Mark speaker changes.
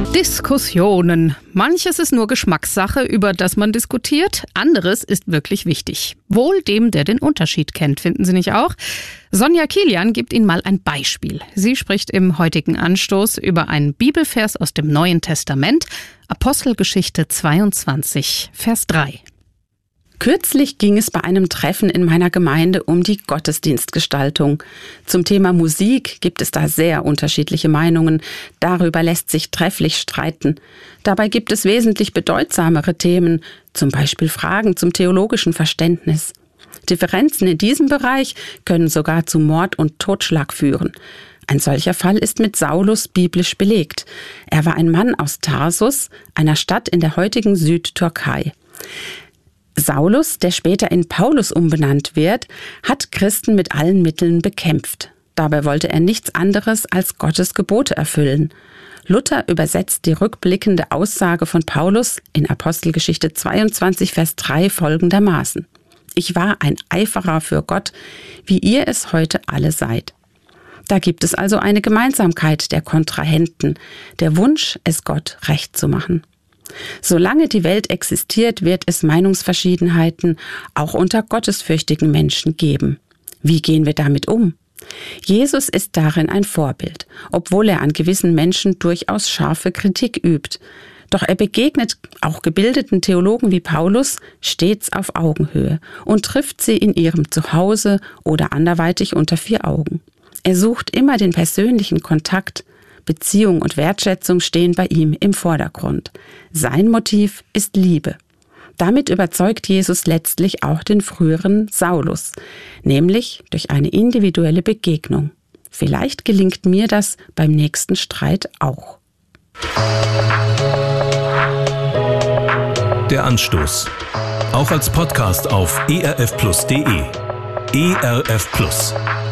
Speaker 1: Diskussionen. Manches ist nur Geschmackssache, über das man diskutiert. Anderes ist wirklich wichtig. Wohl dem, der den Unterschied kennt, finden Sie nicht auch? Sonja Kilian gibt Ihnen mal ein Beispiel. Sie spricht im heutigen Anstoß über einen Bibelvers aus dem Neuen Testament, Apostelgeschichte 22, Vers 3.
Speaker 2: Kürzlich ging es bei einem Treffen in meiner Gemeinde um die Gottesdienstgestaltung. Zum Thema Musik gibt es da sehr unterschiedliche Meinungen. Darüber lässt sich trefflich streiten. Dabei gibt es wesentlich bedeutsamere Themen, zum Beispiel Fragen zum theologischen Verständnis. Differenzen in diesem Bereich können sogar zu Mord und Totschlag führen. Ein solcher Fall ist mit Saulus biblisch belegt. Er war ein Mann aus Tarsus, einer Stadt in der heutigen Südtürkei. Saulus, der später in Paulus umbenannt wird, hat Christen mit allen Mitteln bekämpft. Dabei wollte er nichts anderes als Gottes Gebote erfüllen. Luther übersetzt die rückblickende Aussage von Paulus in Apostelgeschichte 22, Vers 3 folgendermaßen: Ich war ein Eiferer für Gott, wie ihr es heute alle seid. Da gibt es also eine Gemeinsamkeit der Kontrahenten, der Wunsch, es Gott recht zu machen. Solange die Welt existiert, wird es Meinungsverschiedenheiten auch unter gottesfürchtigen Menschen geben. Wie gehen wir damit um? Jesus ist darin ein Vorbild, obwohl er an gewissen Menschen durchaus scharfe Kritik übt. Doch er begegnet auch gebildeten Theologen wie Paulus stets auf Augenhöhe und trifft sie in ihrem Zuhause oder anderweitig unter vier Augen. Er sucht immer den persönlichen Kontakt. Beziehung und Wertschätzung stehen bei ihm im Vordergrund. Sein Motiv ist Liebe. Damit überzeugt Jesus letztlich auch den früheren Saulus, nämlich durch eine individuelle Begegnung. Vielleicht gelingt mir das beim nächsten Streit auch.
Speaker 3: Der Anstoß. Auch als Podcast auf erfplus.de. ERF Plus.